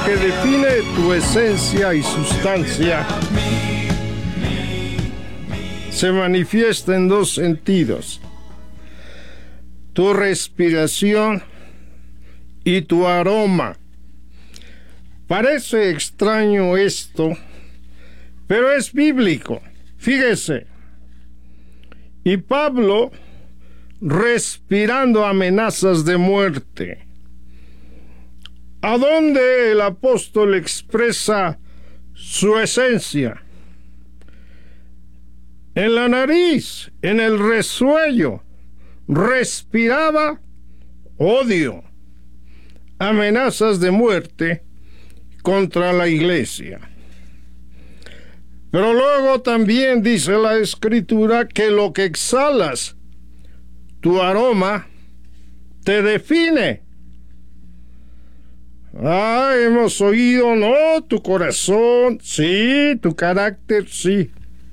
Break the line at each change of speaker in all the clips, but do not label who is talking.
que define tu esencia y sustancia se manifiesta en dos sentidos: tu respiración y tu aroma. Parece extraño esto, pero es bíblico. Fíjese. Y Pablo, respirando amenazas de muerte, ¿a dónde el apóstol expresa su esencia? En la nariz, en el resuello. Respiraba odio, amenazas de muerte contra la iglesia. Pero luego también dice la Escritura que lo que exhalas, tu aroma, te define. Hemos oído, no, tu corazón, sí, tu carácter, sí.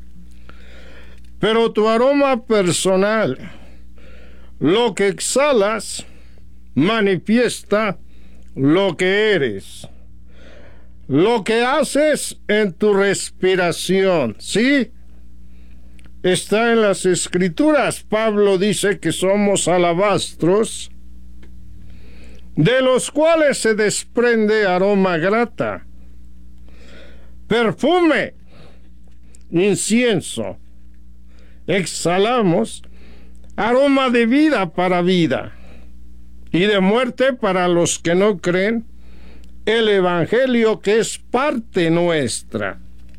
Pero tu aroma personal, lo que exhalas, manifiesta lo que eres. Lo que haces en tu respiración, ¿sí? Está en las Escrituras. Pablo dice que somos alabastros, de los cuales se desprende aroma grata, perfume, incienso. Exhalamos aroma de vida para vida y de muerte para los que no creen el evangelio, que es parte nuestra.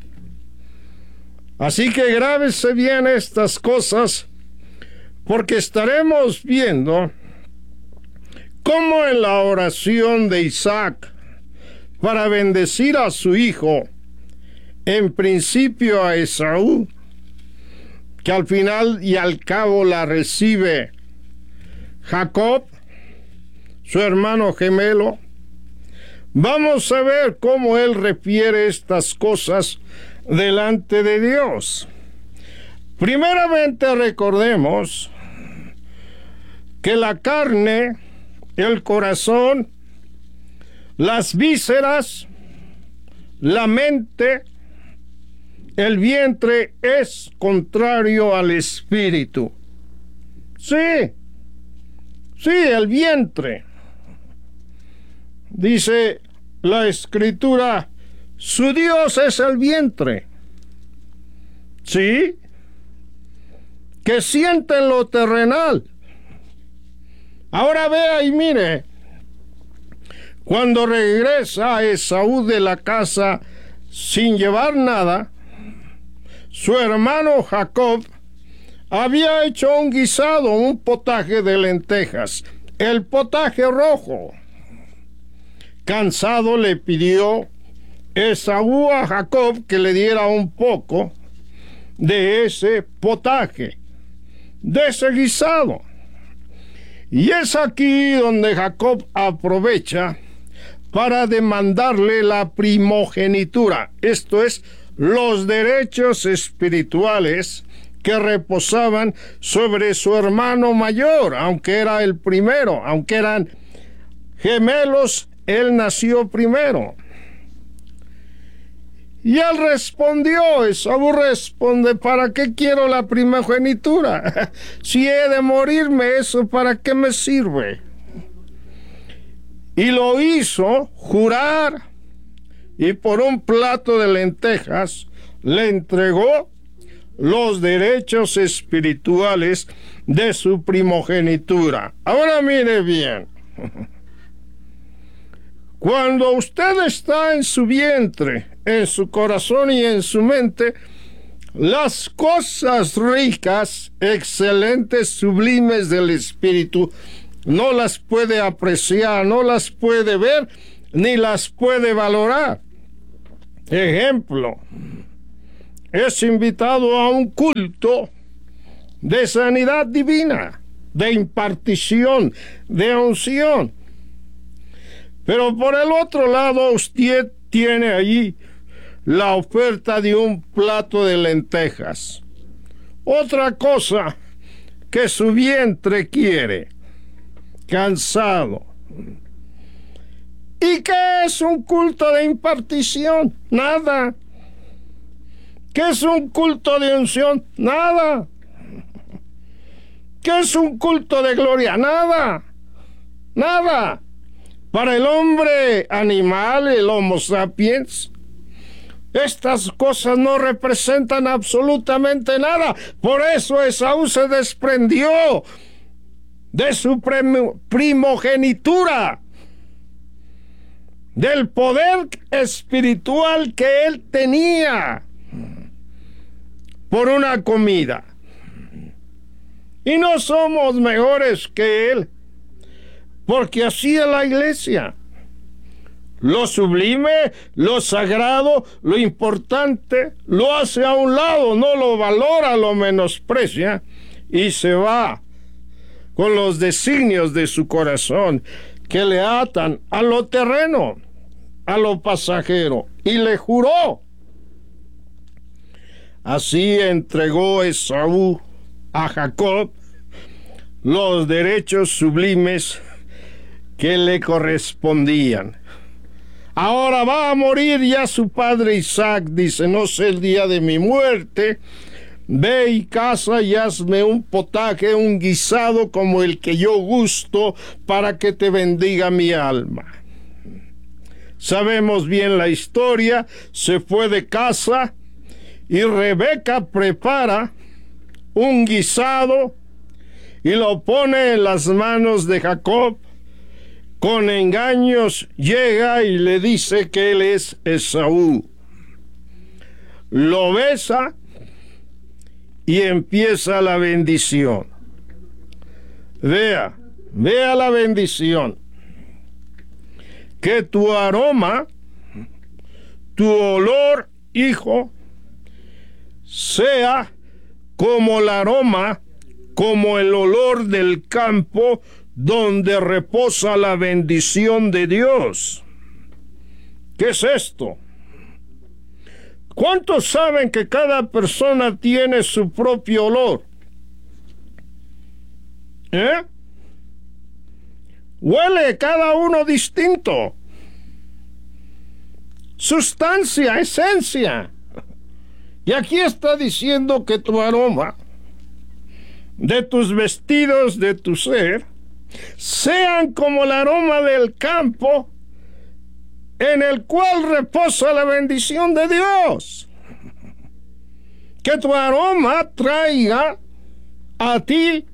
Así que grábese bien estas cosas, porque estaremos viendo cómo en la oración de Isaac para bendecir a su hijo, en principio a Esaú, que al final y al cabo la recibe Jacob, su hermano gemelo, vamos a ver cómo él refiere estas cosas delante de Dios. Primeramente recordemos que la carne, el corazón, las vísceras, la mente, el vientre es contrario al espíritu. Sí, el vientre. Dice la Escritura, su Dios es el vientre. ¿Sí? Que siente en lo terrenal. Ahora vea y mire, cuando regresa Esaú de la casa sin llevar nada, su hermano Jacob había hecho un guisado, un potaje de lentejas, el potaje rojo. Cansado le pidió Esaú a Jacob que le diera un poco de ese potaje, de ese guisado. Y es aquí donde Jacob aprovecha para demandarle la primogenitura, esto es, los derechos espirituales que reposaban sobre su hermano mayor, aunque era el primero, aunque eran gemelos, él nació primero. Y él respondió, Esaú responde, ¿para qué quiero la primogenitura? Si he de morirme, ¿eso para qué me sirve? Y lo hizo jurar, y por un plato de lentejas le entregó los derechos espirituales de su primogenitura. Ahora mire bien. Cuando usted está en su vientre, en su corazón y en su mente, las cosas ricas, excelentes, sublimes del espíritu, no las puede apreciar, no las puede ver, ni las puede valorar. Ejemplo, es invitado a un culto de sanidad divina, de impartición, de unción. Pero por el otro lado, usted tiene allí la oferta de un plato de lentejas. Otra cosa que su vientre quiere, cansado. ¿Y qué es un culto de impartición? Nada. ¿Qué es un culto de unción? Nada. ¿Qué es un culto de gloria? Nada. Nada. Para el hombre animal, el Homo sapiens, estas cosas no representan absolutamente nada. Por eso Esaú se desprendió de su primogenitura, del poder espiritual que él tenía por una comida. Y no somos mejores que él, porque así es la iglesia. Lo sublime, lo sagrado, lo importante, lo hace a un lado, no lo valora, lo menosprecia y se va con los designios de su corazón que le atan a lo terreno, a lo pasajero, y le juró. Así entregó Esaú a Jacob los derechos sublimes que le correspondían. Ahora va a morir ya su padre Isaac, dice, no sé el día de mi muerte, ve y caza y hazme un potaje, un guisado como el que yo gusto, para que te bendiga mi alma. Sabemos bien la historia, se fue de casa y Rebeca prepara un guisado y lo pone en las manos de Jacob. Con engaños llega y le dice que él es Esaú. Lo besa y empieza la bendición. Vea la bendición. Que tu aroma, tu olor, hijo, sea como el aroma, como el olor del campo donde reposa la bendición de Dios. ¿Qué es esto? ¿Cuántos saben que cada persona tiene su propio olor? Huele cada uno distinto. Sustancia, esencia. Y aquí está diciendo que tu aroma, de tus vestidos, de tu ser, sean como el aroma del campo en el cual reposa la bendición de Dios. Que tu aroma traiga a ti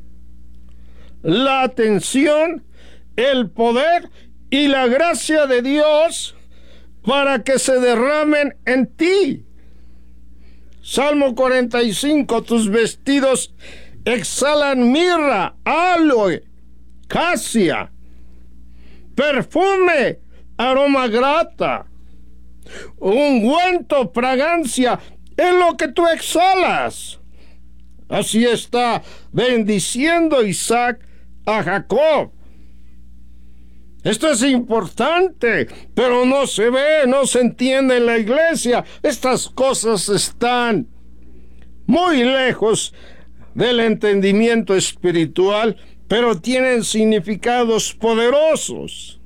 la atención, el poder y la gracia de Dios para que se derramen en ti. Salmo 45, tus vestidos exhalan mirra, aloe, casia, perfume, aroma grata, ungüento, fragancia, es lo que tú exhalas. Así está bendiciendo Isaac a Jacob. Esto es importante, pero no se ve, no se entiende en la iglesia. Estas cosas están muy lejos del entendimiento espiritual, pero tienen significados poderosos.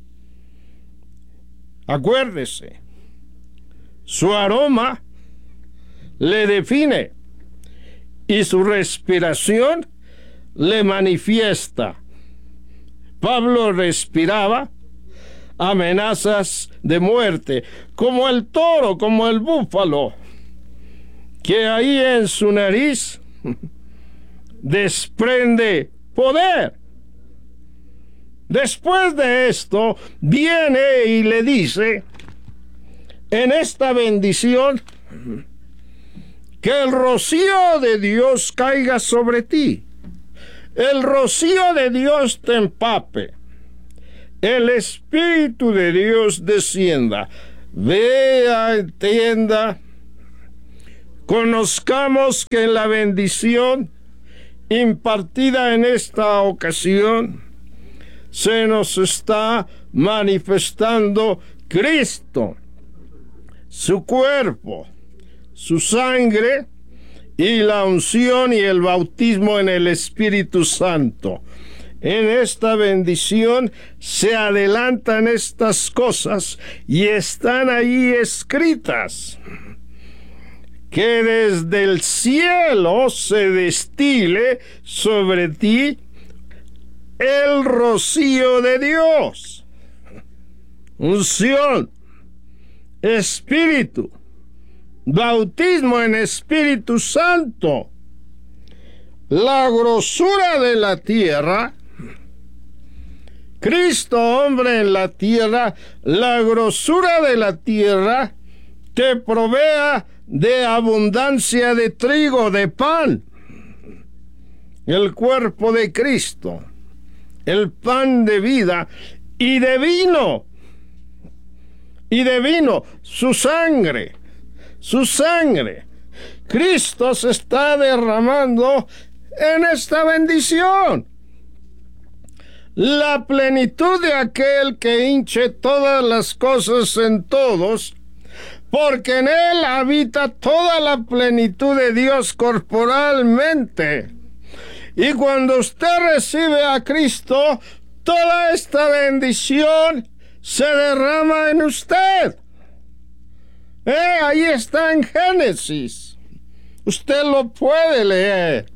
Acuérdese, su aroma le define y su respiración le manifiesta. Pablo respiraba amenazas de muerte, como el toro, como el búfalo, que ahí en su nariz desprende poder. Después de esto, viene y le dice, en esta bendición, que el rocío de Dios caiga sobre ti. El rocío de Dios te empape. El Espíritu de Dios descienda. Vea, entienda. Conozcamos que en la bendición impartida en esta ocasión se nos está manifestando Cristo, su cuerpo, su sangre y la unción y el bautismo en el Espíritu Santo. En esta bendición se adelantan estas cosas y están ahí escritas. Que desde el cielo se destile sobre ti el rocío de Dios. Unción, Espíritu, bautismo en Espíritu Santo. La grosura de la tierra, Cristo hombre en la tierra, la grosura de la tierra te provea de abundancia de trigo, de pan. El cuerpo de Cristo, el pan de vida, y de vino, su sangre. Cristo se está derramando en esta bendición. La plenitud de aquel que hinche todas las cosas en todos, porque en él habita toda la plenitud de Dios corporalmente. Y cuando usted recibe a Cristo, toda esta bendición se derrama en usted. Ahí está en Génesis. Usted lo puede leer.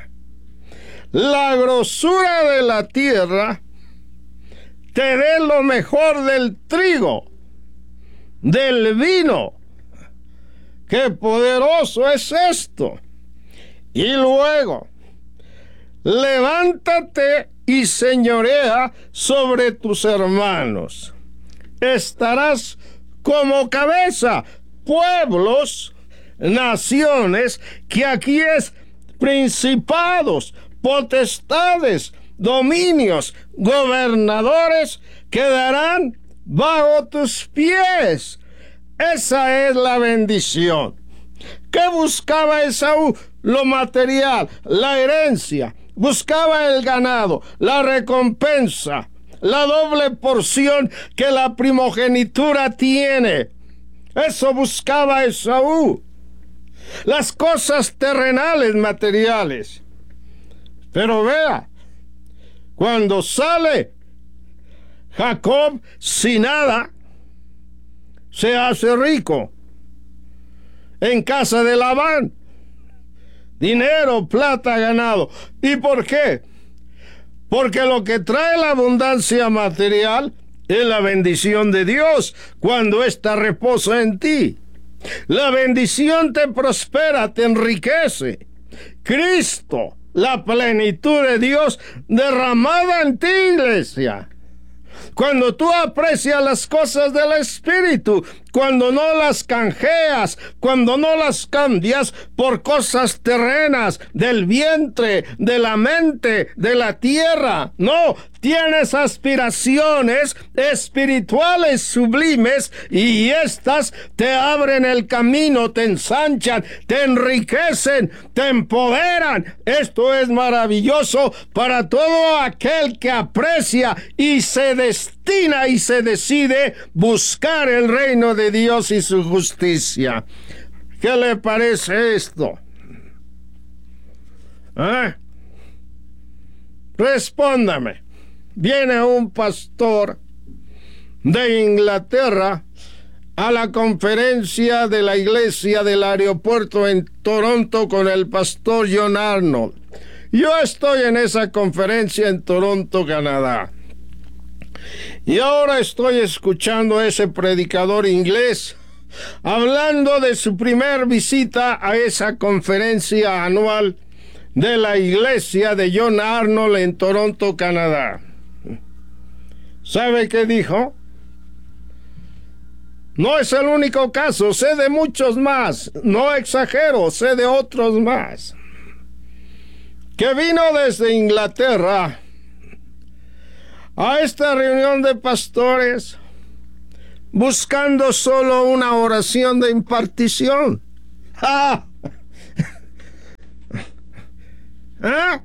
La grosura de la tierra te dé lo mejor del trigo, del vino. ¡Qué poderoso es esto! Y luego, levántate y señorea sobre tus hermanos. Estarás como cabeza, pueblos, naciones, que aquí es principados, potestades, dominios, gobernadores, quedarán bajo tus pies. Esa es la bendición. ¿Qué buscaba Esaú? Lo material, la herencia. Buscaba el ganado, la recompensa, la doble porción que la primogenitura tiene. Eso buscaba Esaú. Las cosas terrenales, materiales. Pero vea, cuando sale Jacob sin nada, se hace rico en casa de Labán. Dinero, plata, ganado. ¿Y por qué? Porque lo que trae la abundancia material es la bendición de Dios cuando ésta reposa en ti. La bendición te prospera, te enriquece. Cristo, la plenitud de Dios derramada en ti, iglesia. Cuando tú aprecias las cosas del Espíritu, cuando no las canjeas, cuando no las cambias por cosas terrenas, del vientre, de la mente, de la tierra. No, tienes aspiraciones espirituales sublimes y estas te abren el camino, te ensanchan, te enriquecen, te empoderan. Esto es maravilloso para todo aquel que aprecia y se destina y se decide buscar el reino de Dios y su justicia. ¿Qué le parece esto? Respóndame. Viene un pastor de Inglaterra a la conferencia de la iglesia del aeropuerto en Toronto con el pastor John Arnold. Yo estoy en esa conferencia en Toronto, Canadá. Y ahora estoy escuchando a ese predicador inglés hablando de su primer visita a esa conferencia anual de la iglesia de John Arnold en Toronto, Canadá. ¿Sabe qué dijo? No es el único caso, sé de muchos más, no exagero, sé de otros más. Que vino desde Inglaterra a esta reunión de pastores buscando solo una oración de impartición. ¡Ah! ¿Ah?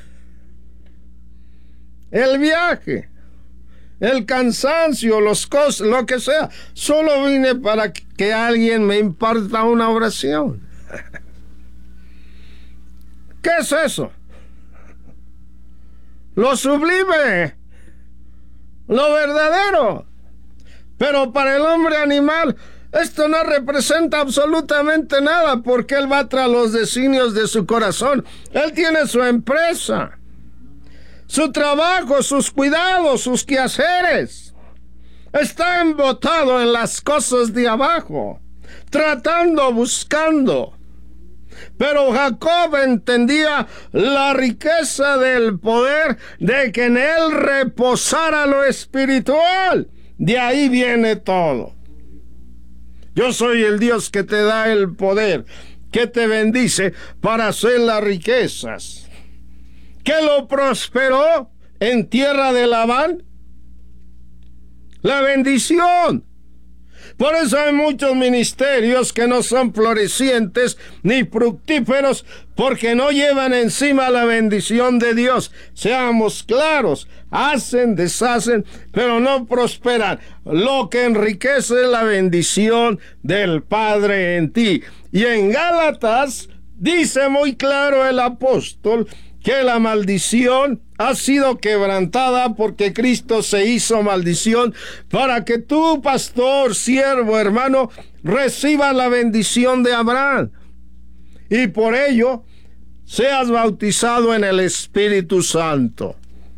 El viaje, el cansancio, los costos, lo que sea. Solo vine para que alguien me imparta una oración. ¿Qué es eso? lo sublime, lo verdadero. Pero para el hombre animal, esto no representa absolutamente nada, porque él va tras los designios de su corazón. Él tiene su empresa, su trabajo, sus cuidados, sus quehaceres. Está embotado en las cosas de abajo, tratando, buscando. Pero Jacob entendía la riqueza del poder de que en él reposara lo espiritual. De ahí viene todo. Yo soy el Dios que te da el poder, que te bendice para hacer las riquezas, que lo prosperó en tierra de Labán. La bendición. Por eso hay muchos ministerios que no son florecientes ni fructíferos, porque no llevan encima la bendición de Dios. Seamos claros, hacen, deshacen, pero no prosperan. Lo que enriquece es la bendición del Padre en ti. Y en Gálatas dice muy claro el apóstol que la maldición ha sido quebrantada porque Cristo se hizo maldición para que tú, pastor, siervo, hermano, recibas la bendición de Abraham. Y por ello seas bautizado en el Espíritu Santo.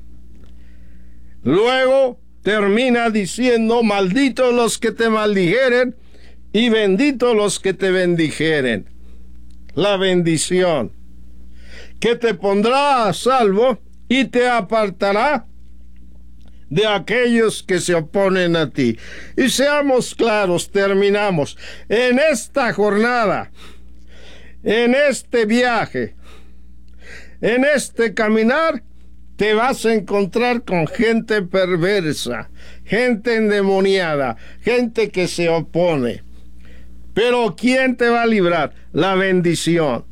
Luego termina diciendo: malditos los que te maldijeren y benditos los que te bendijeren. La bendición que te pondrá a salvo y te apartará de aquellos que se oponen a ti. Y seamos claros, terminamos. En esta jornada, en este viaje, en este caminar, te vas a encontrar con gente perversa, gente endemoniada, gente que se opone. Pero ¿quién te va a librar? La bendición.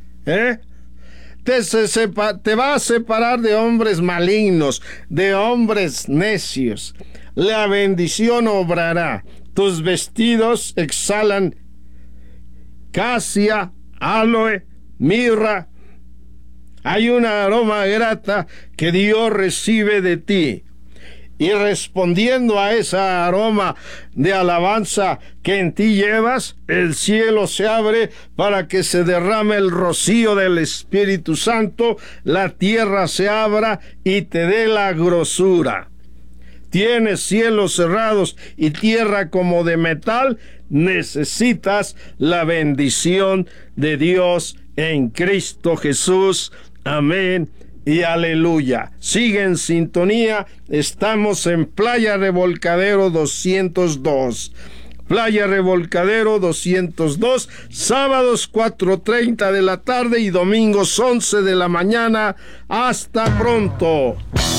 Te va a separar de hombres malignos, de hombres necios. La bendición obrará. Tus vestidos exhalan casia, aloe, mirra. Hay un aroma grata que Dios recibe de ti. Y respondiendo a esa aroma de alabanza que en ti llevas, el cielo se abre para que se derrame el rocío del Espíritu Santo, la tierra se abra y te dé la grosura. Tienes cielos cerrados y tierra como de metal, necesitas la bendición de Dios en Cristo Jesús. Amén y aleluya. Sigue en sintonía. Estamos en Playa Revolcadero 202. Playa Revolcadero 202, sábados 4:30 de la tarde y domingos 11 de la mañana. Hasta pronto.